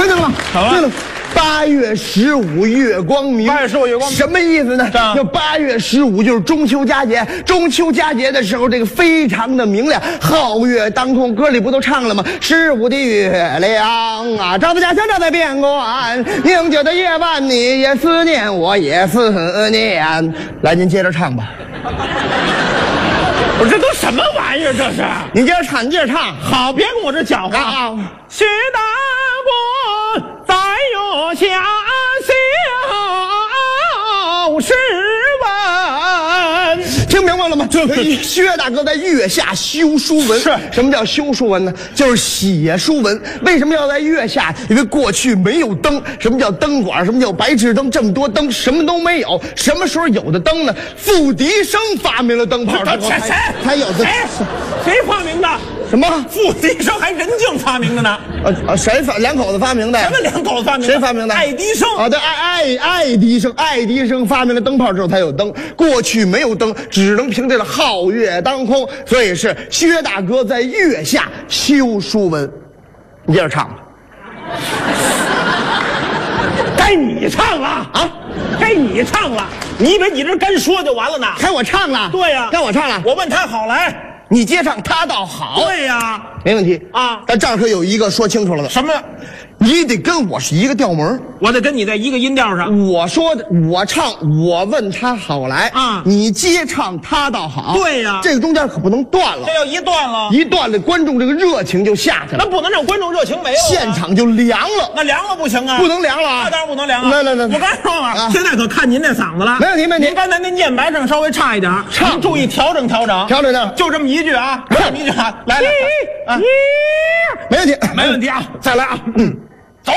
对了吗？对了。8月15月光明 ，8月15月光明什么意思呢？就8月15就是中秋佳节，中秋佳节的时候，这个非常的明亮，皓月当空。歌里不都唱了吗？15的月亮啊，照在家乡，照在边关，宁久的夜晚，你也思念，我也思念。来，您接着唱吧。 我这都什么玩意儿？这是？ 你接着唱，你接着唱。 好，别跟我这搅和啊！薛大国在月下修诗文， 听明白了吗？薛大哥在月下修书文。 是什么叫修书文呢？就是写书文。为什么要在月下？因为过去没有灯。什么叫灯管？什么叫白炽灯？这么多灯，什么都没有。什么时候有的灯呢？傅笛生发明了灯泡之后才有的。 谁发明的？ 什么？ 傅笛生还任敬发明的呢？ 谁两口子发明的？ 什么两口子发明的？ 谁发明的？ 爱迪生啊，对，爱迪生，爱迪生发明了灯泡之后才有灯。过去没有灯，只能凭这个皓月当空，所以是薛大哥在月下修书文。你接着唱吧。 该你唱了啊！该你唱了。你以为你这干说就完了呢？ 该我唱了。 对呀， 该我唱了。 我问他好来。 你接唱他倒好。 对呀， 没问题啊。 但这儿可有一个说清楚了的。 什么？ 你得跟我是一个调门， 我得跟你在一个音调上。 我说的，我唱，我问他好来啊， 你接唱他倒好。 对呀， 这个中间可不能断了。 这要一断了， 一断了，观众这个热情就下去了。 那不能让观众热情没了， 现场就凉了。 那凉了不行啊， 不能凉了啊， 那当然不能凉啊。 来， 我刚才说了，现在可看您这嗓子了。 没问题，没问题。 您刚才那念白声稍微差一点， 唱注意调整。就这么一句啊，这么一句啊，来， 没问题， 没问题啊，再来啊，走。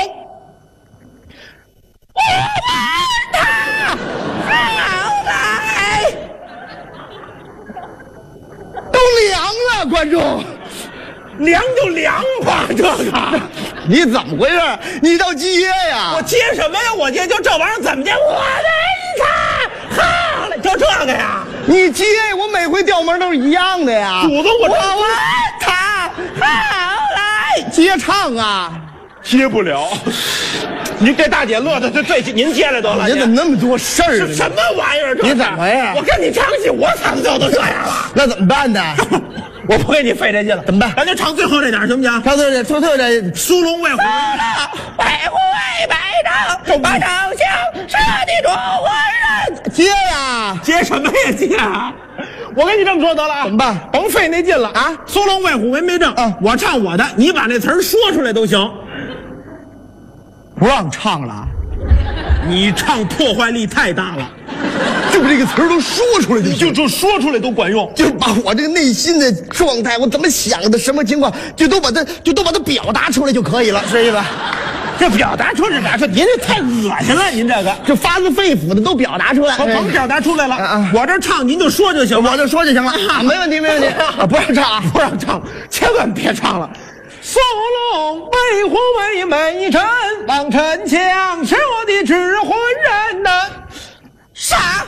我问他好来， 都凉了，观众， 凉就凉吧，这个你怎么回事？你倒接呀！ 我接什么呀？我接就这玩意儿怎么接？我问他好来，就这个呀？ 你接我每回调门都是一样的呀。 主动我问他好来，接唱啊。 接不了，你给大姐乐的，您接来得了。 你怎么那么多事儿？ 什么玩意儿？ 你怎么回事？ 我跟你唱戏，我嗓子都这样了， 那怎么办呢？ 我不跟你费这劲了， 怎么办？ 咱就唱最后这点行不行？ 唱最后这苏龙卫虎， 白虎为白丈，把长枪射的中国人。接呀， 接什么呀接啊？我跟你这么说得了啊， 怎么办？ 甭费那劲了啊！苏龙卫虎为没正啊，我唱我的，你把那词儿说出来都行。 不让唱了， 你唱破坏力太大了， 就这个词儿都说出来就说出来都管用， 就把我这个内心的状态，我怎么想的，什么情况，就都把它表达出来就可以了，是意思？ 这表达出来，您这太恶心了，您这个就发自肺腑的都表达出来， 我甭表达出来了，我这唱您就说就行了， 我就说就行了，没问题，没问题，不让唱， 不让唱，千万别唱了。苏龙为虎为美臣，王臣强是我的指挥人呐。 啥？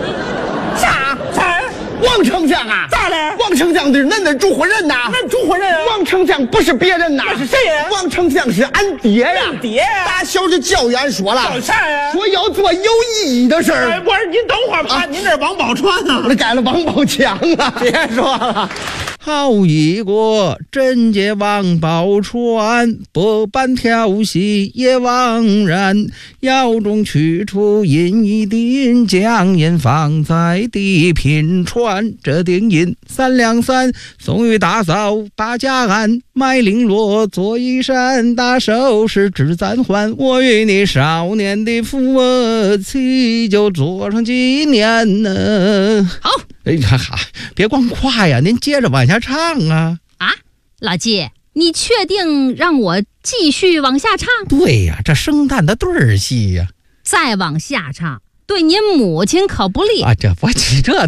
王丞相啊？咋的？ 王丞相是恁的主伙人呐？ 恁主伙人啊？ 王丞相不是别人呐？ 那是谁呀？ 王丞相是俺爹呀！ 爹呀！ 打小就教育俺说了， 叫啥呀？ 说要做有意义的事儿。 不是，您等会儿吧，您这王宝钏啊？ 我这改了王宝强啊！ 别说了。 好一个贞洁王宝钏，百般调戏也枉然。窑中取出银一锭，将银放在地平川。这锭银3两3，送与大嫂把家安。买绫罗做衣衫，打首饰只暂还。我与你少年的夫妻，就做上几年呢。 好， 哎呀哈，别光夸呀，您接着往下唱啊！ 啊，老季，你确定让我继续往下唱？ 对呀，这生旦的对儿戏呀， 再往下唱，对您母亲可不利啊！这